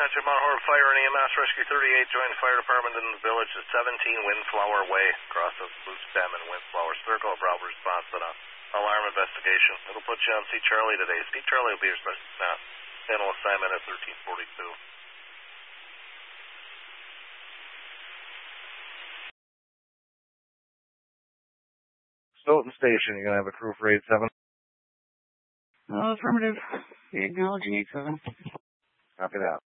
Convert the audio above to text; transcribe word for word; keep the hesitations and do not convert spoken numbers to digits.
Roger, Mount Horeb Fire and E M S Rescue thirty-eight joined fire department in the village at seventeen Windflower Way, across the Blue Stem and Windflower Circle. Bravo response to an alarm investigation. It'll put you on C. Charlie today. C. Charlie will be your special uh, channel assignment at thirteen forty-two. Stoughton Station, you're going to have a crew for eight seven? Oh, affirmative. Acknowledging eight seven. Copy that.